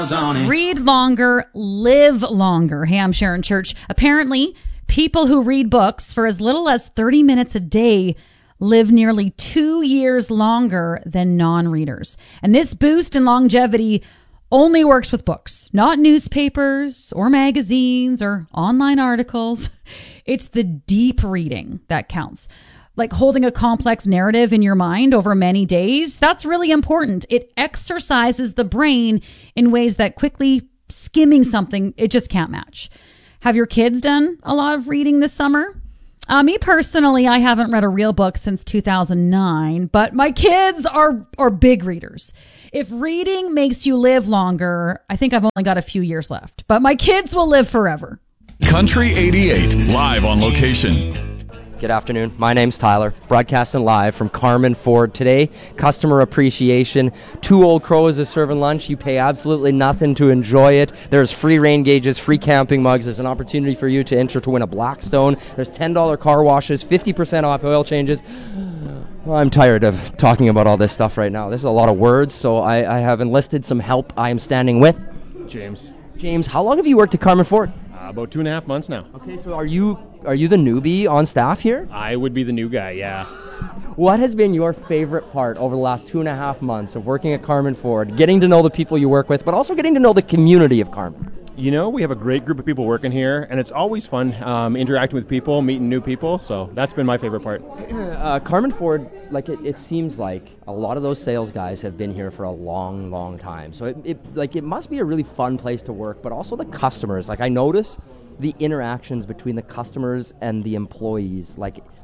Read longer, live longer. Hey, I'm Sharon Church. Apparently, people who read books for as little as 30 minutes a day live nearly 2 years longer than non-readers. And this boost in longevity only works with books, not newspapers or magazines or online articles. It's the deep reading that counts. Like holding a complex narrative in your mind over many days, that's really important. It exercises the brain in ways that quickly skimming something, it just can't match. Have your kids done a lot of reading this summer? Me personally, I haven't read a real book since 2009, but my kids are big readers. If reading makes you live longer, I think I've only got a few years left, but my kids will live forever. Country 88, live on location. Good afternoon. My name's Tyler, broadcasting live from Carmen Ford today. Customer appreciation. 2 Old Crows is serving lunch. You pay absolutely nothing to enjoy it. There's free rain gauges, free camping mugs. There's an opportunity for you to enter to win a Blackstone. There's $10 car washes, 50% off oil changes. Well, I'm tired of talking about all this stuff right now. There's a lot of words, so I have enlisted some help. I am standing with James. James, how long have you worked at Carmen Ford? About 2.5 months now. Okay, so are you the newbie on staff here? I would be the new guy, yeah. What has been your favorite part over the last 2.5 months of working at Carmen Ford, getting to know the people you work with, but also getting to know the community of Carmen? You know, we have a great group of people working here, and it's always fun interacting with people, meeting new people, so that's been my favorite part. Carmen Ford, it seems like a lot of those sales guys have been here for a long, long time. So it must be a really fun place to work, but also the customers. I notice the interactions between the customers and the employees.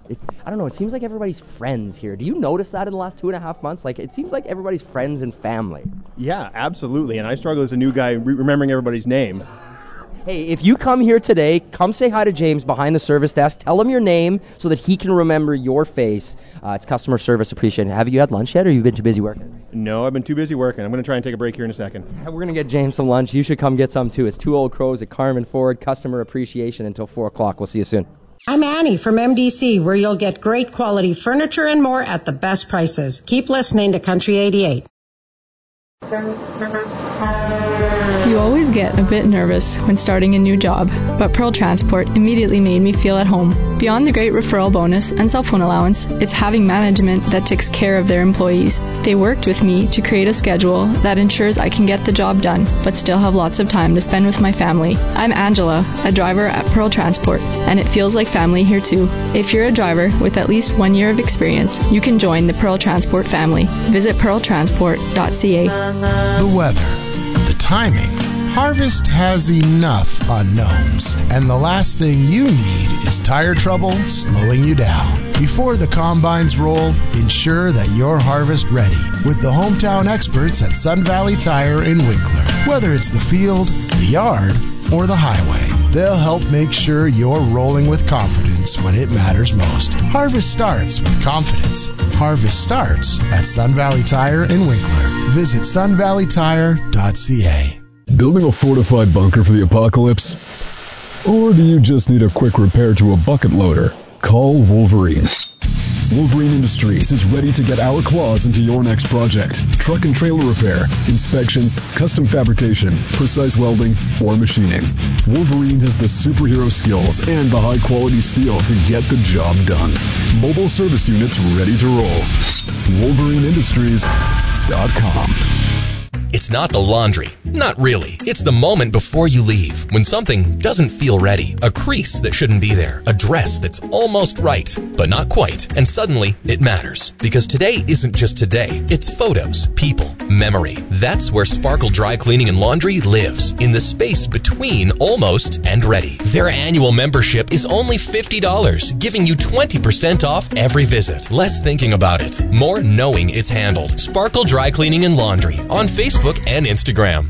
I don't know, it seems like everybody's friends here. Do you notice that in the last 2.5 months? It seems like everybody's friends and family. Yeah, absolutely, and I struggle as a new guy remembering everybody's name. Hey, if you come here today, come say hi to James behind the service desk. Tell him your name so that he can remember your face. It's customer service appreciation. Have you had lunch yet, or have you been too busy working? No, I've been too busy working. I'm going to try and take a break here in a second. We're going to get James some lunch. You should come get some, too. It's 2 Old Crows at Carmen Ford. Customer appreciation until 4 o'clock. We'll see you soon. I'm Annie from MDC, where you'll get great quality furniture and more at the best prices. Keep listening to Country 88. You always get a bit nervous when starting a new job, but Pearl Transport immediately made me feel at home. Beyond the great referral bonus and cell phone allowance, it's having management that takes care of their employees. They worked with me to create a schedule that ensures I can get the job done, but still have lots of time to spend with my family. I'm Angela, a driver at Pearl Transport, and it feels like family here too. If you're a driver with at least 1 year of experience, you can join the Pearl Transport family. Visit pearltransport.ca. The weather, the timing. Harvest has enough unknowns, and the last thing you need is tire trouble slowing you down. Before the combines roll, ensure that you're harvest ready with the hometown experts at Sun Valley Tire in Winkler. Whether it's the field, the yard, or the highway, they'll help make sure you're rolling with confidence when it matters most. Harvest starts with confidence. Harvest starts at Sun Valley Tire in Winkler. Visit sunvalleytire.ca. Building a fortified bunker for the apocalypse? Or do you just need a quick repair to a bucket loader? Call Wolverine. Wolverine Industries is ready to get our claws into your next project. Truck and trailer repair, inspections, custom fabrication, precise welding, or machining. Wolverine has the superhero skills and the high-quality steel to get the job done. Mobile service units ready to roll. WolverineIndustries.com. It's not the laundry. Not really. It's the moment before you leave, when something doesn't feel ready. A crease that shouldn't be there. A dress that's almost right, but not quite. And suddenly, it matters. Because today isn't just today. It's photos, people, memory. That's where Sparkle Dry Cleaning and Laundry lives. In the space between almost and ready. Their annual membership is only $50, giving you 20% off every visit. Less thinking about it. More knowing it's handled. Sparkle Dry Cleaning and Laundry. On Facebook and Instagram.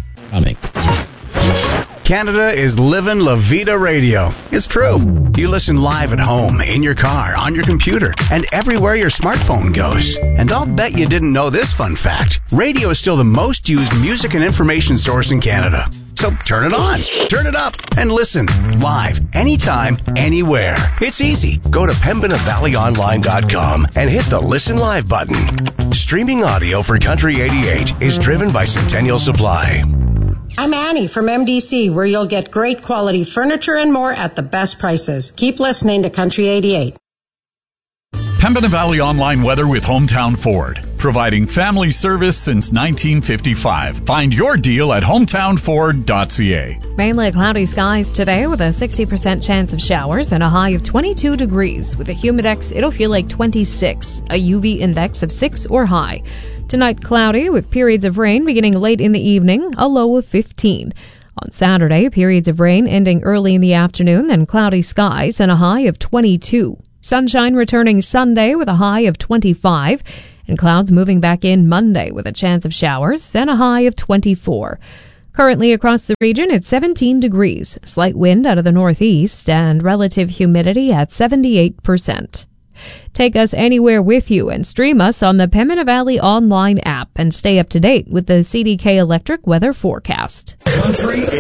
Canada is living La Vida Radio. It's true. You listen live at home, in your car, on your computer, and everywhere your smartphone goes. And I'll bet you didn't know this fun fact. Radio is still the most used music and information source in Canada. So turn it on, turn it up, and listen live, anytime, anywhere. It's easy. Go to PembinaValleyOnline.com and hit the Listen Live button. Streaming audio for Country 88 is driven by Centennial Supply. I'm Annie from MDC, where you'll get great quality furniture and more at the best prices. Keep listening to Country 88. Pembina Valley Online Weather with Hometown Ford, providing family service since 1955. Find your deal at hometownford.ca. Mainly cloudy skies today with a 60% chance of showers and a high of 22 degrees. With a humidex, it'll feel like 26, a UV index of 6 or high. Tonight, cloudy with periods of rain beginning late in the evening, a low of 15. On Saturday, periods of rain ending early in the afternoon, then cloudy skies and a high of 22. Sunshine returning Sunday with a high of 25, and clouds moving back in Monday with a chance of showers and a high of 24. Currently across the region, it's 17 degrees, slight wind out of the northeast, and relative humidity at 78%. Take us anywhere with you and stream us on the Pembina Valley Online app and stay up to date with the CDK Electric weather forecast. Country